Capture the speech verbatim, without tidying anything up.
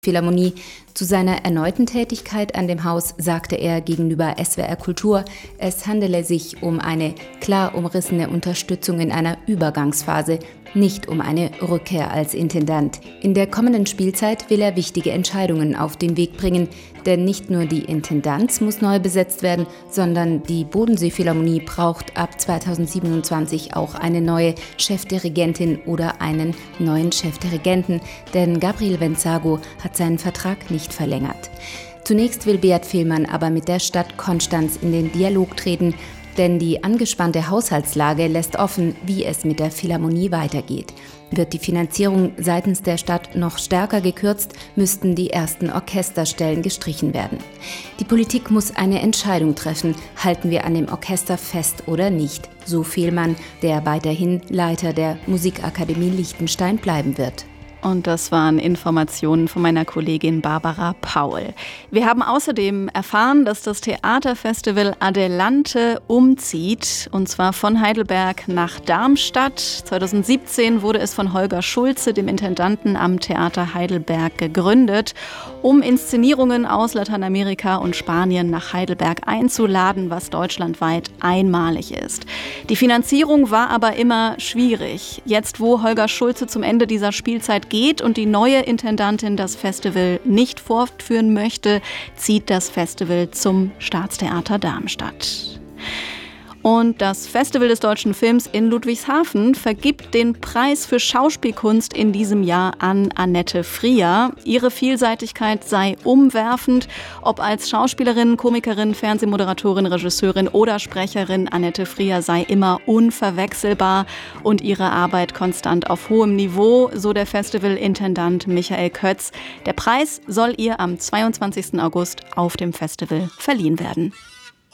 Philharmonie. Zu seiner erneuten Tätigkeit an dem Haus sagte er gegenüber S W R Kultur, es handele sich um eine klar umrissene Unterstützung in einer Übergangsphase, nicht um eine Rückkehr als Intendant. In der kommenden Spielzeit will er wichtige Entscheidungen auf den Weg bringen, denn nicht nur die Intendanz muss neu besetzt werden, sondern die Bodensee-Philharmonie braucht ab zweitausendsiebenundzwanzig auch eine neue Chefdirigentin oder einen neuen Chefdirigenten, denn Gabriel Venzago hat seinen Vertrag nicht verlängert. Zunächst will Beat Fehlmann aber mit der Stadt Konstanz in den Dialog treten, denn die angespannte Haushaltslage lässt offen, wie es mit der Philharmonie weitergeht. Wird die Finanzierung seitens der Stadt noch stärker gekürzt, müssten die ersten Orchesterstellen gestrichen werden. Die Politik muss eine Entscheidung treffen, halten wir an dem Orchester fest oder nicht, so Fehlmann, der weiterhin Leiter der Musikakademie Liechtenstein bleiben wird. Und das waren Informationen von meiner Kollegin Barbara Paul. Wir haben außerdem erfahren, dass das Theaterfestival Adelante umzieht, und zwar von Heidelberg nach Darmstadt. zweitausendsiebzehn wurde es von Holger Schulze, dem Intendanten am Theater Heidelberg, gegründet, um Inszenierungen aus Lateinamerika und Spanien nach Heidelberg einzuladen, was deutschlandweit einmalig ist. Die Finanzierung war aber immer schwierig. Jetzt, wo Holger Schulze zum Ende dieser Spielzeit geht und die neue Intendantin das Festival nicht fortführen möchte, zieht das Festival zum Staatstheater Darmstadt. Und das Festival des deutschen Films in Ludwigshafen vergibt den Preis für Schauspielkunst in diesem Jahr an Annette Frier. Ihre Vielseitigkeit sei umwerfend. Ob als Schauspielerin, Komikerin, Fernsehmoderatorin, Regisseurin oder Sprecherin, Annette Frier sei immer unverwechselbar und ihre Arbeit konstant auf hohem Niveau, so der Festivalintendant Michael Kötz. Der Preis soll ihr am zweiundzwanzigsten August auf dem Festival verliehen werden.